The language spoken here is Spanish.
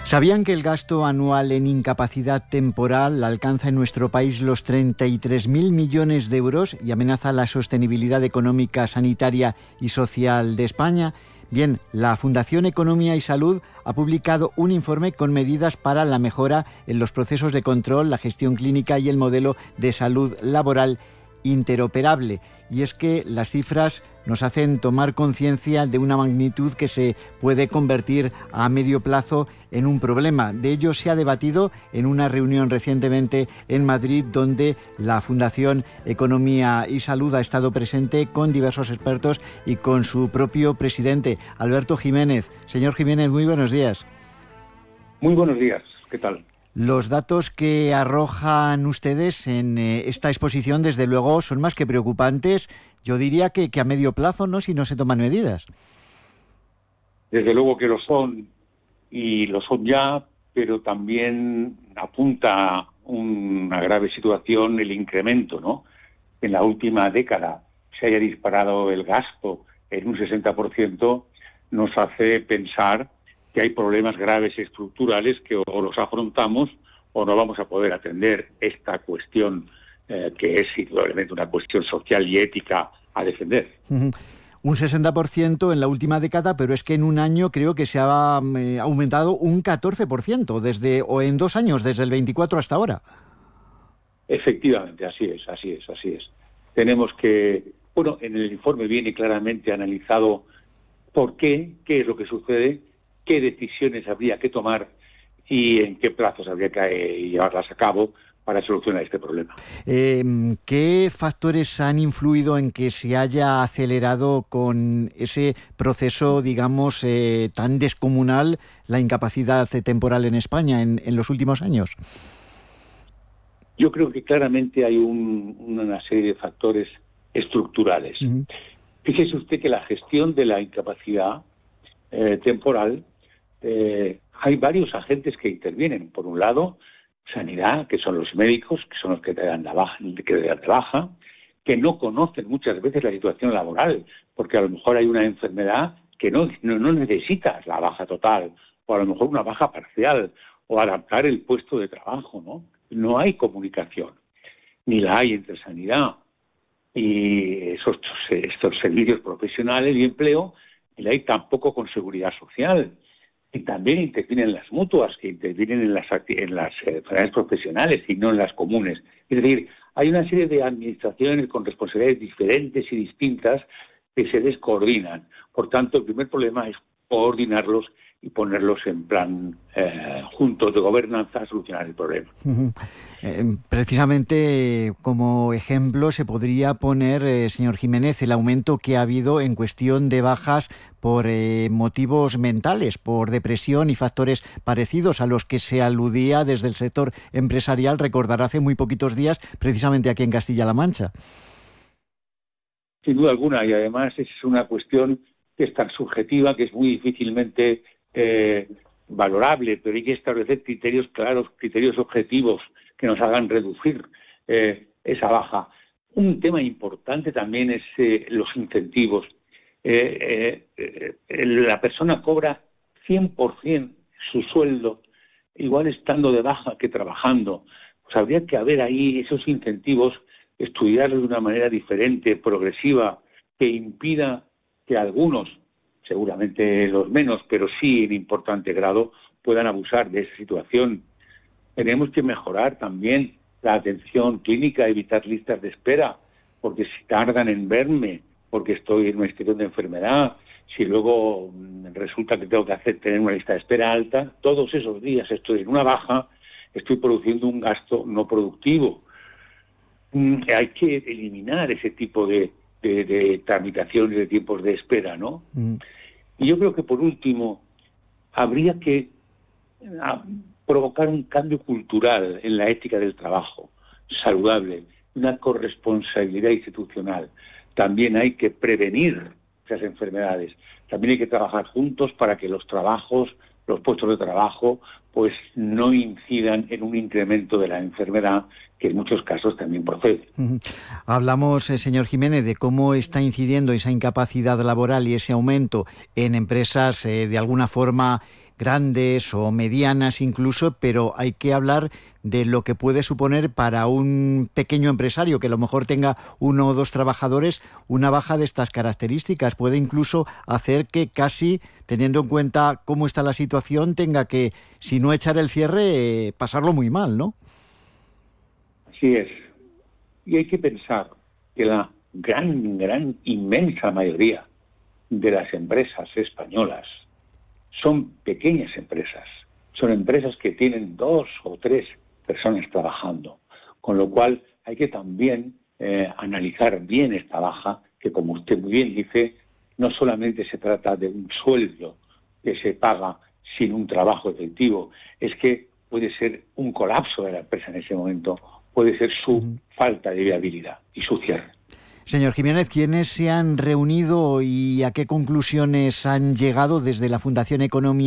¿Sabían que el gasto anual en incapacidad temporal alcanza en nuestro país los 33.000 millones de euros y amenaza la sostenibilidad económica, sanitaria y social de España? Bien, la Fundación Economía y Salud ha publicado un informe con medidas para la mejora en los procesos de control, la gestión clínica y el modelo de salud laboral interoperable. Y es que las cifras nos hacen tomar conciencia de una magnitud que se puede convertir a medio plazo en un problema. De ello se ha debatido en una reunión recientemente en Madrid, donde la Fundación Economía y Salud ha estado presente con diversos expertos y con su propio presidente, Alberto Jiménez. Señor Jiménez, muy buenos días. Muy buenos días, ¿qué tal? Los datos que arrojan ustedes en esta exposición, desde luego, son más que preocupantes. Yo diría que a medio plazo, ¿no?, si no se toman medidas. Desde luego que lo son, y lo son ya, pero también apunta a una grave situación el incremento, ¿no? En la última década se haya disparado el gasto en un 60%, nos hace pensar que hay problemas graves estructurales que o los afrontamos o no vamos a poder atender esta cuestión que es indudablemente una cuestión social y ética a defender. Un 60% en la última década, pero es que en un año creo que se ha aumentado un 14% o en 2 años, desde el 24 hasta ahora. Efectivamente, así es. Tenemos que, en el informe viene claramente analizado por qué es lo que sucede, qué decisiones habría que tomar y en qué plazos habría que llevarlas a cabo para solucionar este problema. ¿Qué factores han influido en que se haya acelerado con ese proceso, digamos, tan descomunal, la incapacidad temporal en España en los últimos años? Yo creo que claramente hay una serie de factores estructurales. Uh-huh. Fíjese usted que la gestión de la incapacidad temporal, hay varios agentes que intervienen. Por un lado, sanidad, que son los médicos, que son los que te dan la baja, que no conocen muchas veces la situación laboral, porque a lo mejor hay una enfermedad que no necesitas la baja total, o a lo mejor una baja parcial, o adaptar el puesto de trabajo, ¿no? No hay comunicación, ni la hay entre sanidad y estos servicios profesionales y empleo, ni la hay tampoco con seguridad social. Y también intervienen las mutuas, que intervienen en las enfermedades profesionales y no en las comunes. Es decir, hay una serie de administraciones con responsabilidades diferentes y distintas que se descoordinan. Por tanto, el primer problema es coordinarlos y ponerlos en plan juntos de gobernanza a solucionar el problema. Precisamente como ejemplo se podría poner, señor Jiménez, el aumento que ha habido en cuestión de bajas por motivos mentales, por depresión y factores parecidos a los que se aludía desde el sector empresarial, recordar hace muy poquitos días, precisamente aquí en Castilla-La Mancha. Sin duda alguna, y además es una cuestión que es tan subjetiva que es muy difícilmente valorable, pero hay que establecer criterios claros, criterios objetivos que nos hagan reducir esa baja. Un tema importante también es los incentivos. La persona cobra 100% su sueldo, igual estando de baja que trabajando. Pues habría que haber ahí esos incentivos, estudiarlos de una manera diferente, progresiva, que impida que algunos, seguramente los menos, pero sí en importante grado, puedan abusar de esa situación. Tenemos que mejorar también la atención clínica, evitar listas de espera, porque si tardan en verme, porque estoy en una situación de enfermedad, si luego resulta que tengo que tener una lista de espera alta, todos esos días estoy en una baja, estoy produciendo un gasto no productivo. Hay que eliminar ese tipo de tramitaciones, de tiempos de espera, ¿no? Y yo creo que, por último, habría que provocar un cambio cultural en la ética del trabajo, saludable, una corresponsabilidad institucional. También hay que prevenir esas enfermedades. También hay que trabajar juntos para que los puestos de trabajo, pues no incidan en un incremento de la enfermedad, que en muchos casos también procede. Hablamos, señor Jiménez, de cómo está incidiendo esa incapacidad laboral y ese aumento en empresas de alguna forma grandes o medianas incluso, pero hay que hablar de lo que puede suponer para un pequeño empresario que a lo mejor tenga 1 o 2 trabajadores. Una baja de estas características puede incluso hacer que casi, teniendo en cuenta cómo está la situación, tenga que, si no echar el cierre, pasarlo muy mal, ¿no? Así es. Y hay que pensar que la inmensa mayoría de las empresas españolas son pequeñas empresas, son empresas que tienen 2 o 3 personas trabajando, con lo cual hay que también analizar bien esta baja, que como usted muy bien dice, no solamente se trata de un sueldo que se paga sin un trabajo efectivo, es que puede ser un colapso de la empresa en ese momento, puede ser su falta de viabilidad y su cierre. Señor Jiménez, ¿quiénes se han reunido y a qué conclusiones han llegado desde la Fundación Economía